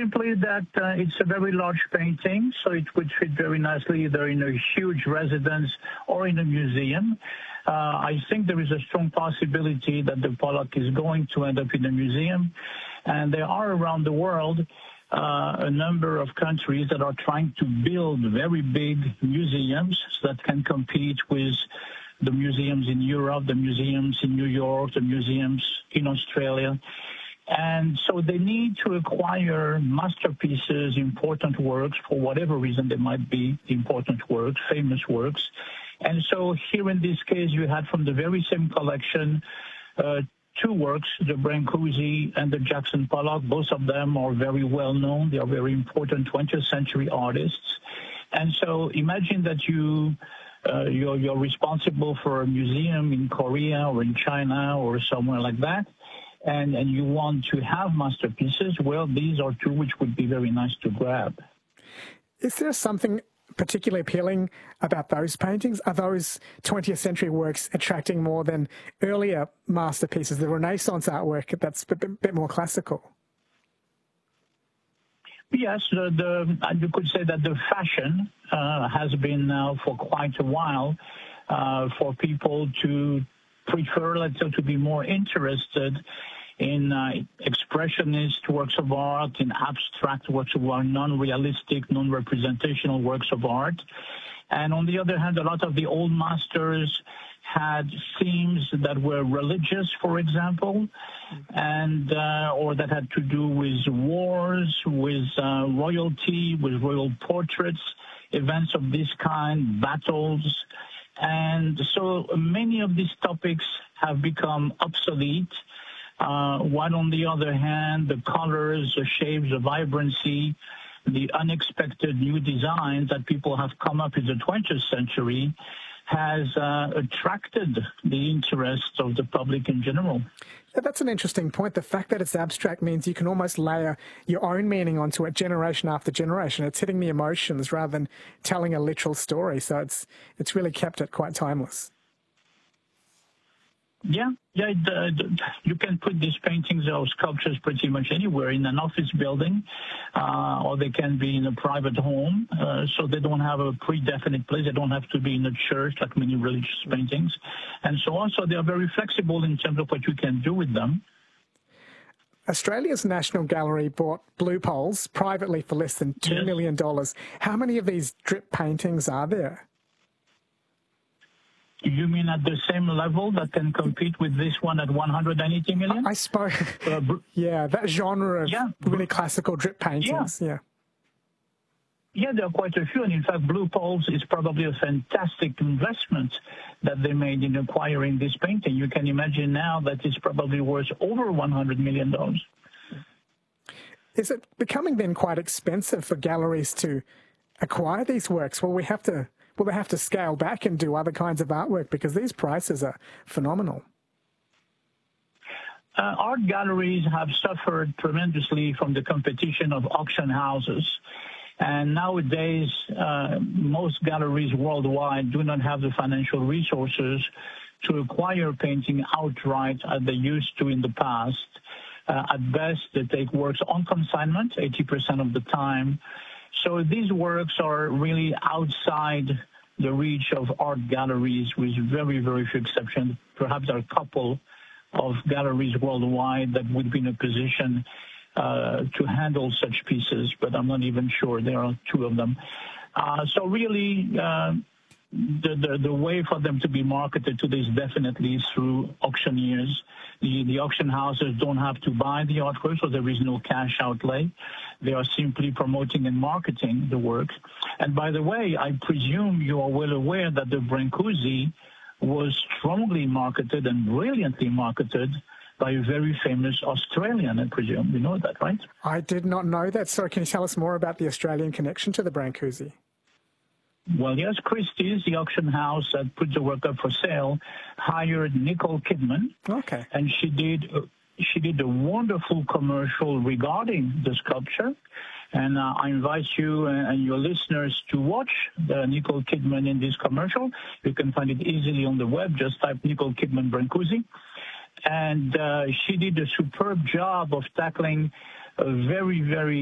simply that it's a very large painting, so it would fit very nicely either in a huge residence or in a museum. I think there is a strong possibility that the Pollock is going to end up in a museum, and there are around the world a number of countries that are trying to build very big museums that can compete with the museums in Europe, the museums in New York, the museums in Australia. And so they need to acquire masterpieces, important works, for whatever reason they might be important works, famous works. And so here in this case, you had from the very same collection two works, the Brancusi and the Jackson Pollock. Both of them are very well known. They are very important 20th century artists. And so imagine that you're responsible for a museum in Korea or in China or somewhere like that, and you want to have masterpieces. Well, these are two which would be very nice to grab. Is there something particularly appealing about those paintings? Are those 20th century works attracting more than earlier masterpieces, the Renaissance artwork that's a bit more classical? Yes, you could say that the fashion has been now for quite a while for people to prefer, let's say, to be more interested in expressionist works of art, in abstract works of art, non-realistic, non-representational works of art. And on the other hand, a lot of the old masters had themes that were religious, for example, and or that had to do with wars, with royalty, with royal portraits, events of this kind, battles. And so many of these topics have become obsolete. While on the other hand, the colors, the shapes, the vibrancy, the unexpected new designs that people have come up in the 20th century has attracted the interest of the public in general. Yeah, that's an interesting point. The fact that it's abstract means you can almost layer your own meaning onto it generation after generation. It's hitting the emotions rather than telling a literal story. So it's really kept it quite timeless. Yeah, you can put these paintings or sculptures pretty much anywhere, in an office building, or they can be in a private home, so they don't have a predefinite place. They don't have to be in a church like many religious paintings, and so on. So they are very flexible in terms of what you can do with them. Australia's National Gallery bought Blue Poles privately for less than $2 million. How many of these drip paintings are there? You mean at the same level that can compete with this one at 180 million? I suppose, yeah, that genre of really classical drip paintings, yeah. Yeah, there are quite a few, and in fact, Blue Poles is probably a fantastic investment that they made in acquiring this painting. You can imagine now that it's probably worth over $100 million. Is it becoming then quite expensive for galleries to acquire these works? Will they have to scale back and do other kinds of artwork because these prices are phenomenal? Art galleries have suffered tremendously from the competition of auction houses. And nowadays, most galleries worldwide do not have the financial resources to acquire painting outright as they used to in the past. At best, they take works on consignment 80% of the time. So these works are really outside the reach of art galleries, with very, very few exceptions. Perhaps there are a couple of galleries worldwide that would be in a position to handle such pieces, but I'm not even sure. There are two of them. So really, the way for them to be marketed today is definitely through auctioneers. The auction houses don't have to buy the artwork, so there is no cash outlay. They are simply promoting and marketing the work. And by the way, I presume you are well aware that the Brancusi was strongly marketed and brilliantly marketed by a very famous Australian, I presume. You know that, right? I did not know that. Sorry, can you tell us more about the Australian connection to the Brancusi? Well, yes, Christie's, the auction house that put the work up for sale, hired Nicole Kidman. Okay. And she did a wonderful commercial regarding the sculpture. And I invite you and your listeners to watch Nicole Kidman in this commercial. You can find it easily on the web. Just type Nicole Kidman Brancusi. And she did a superb job of tackling a very, very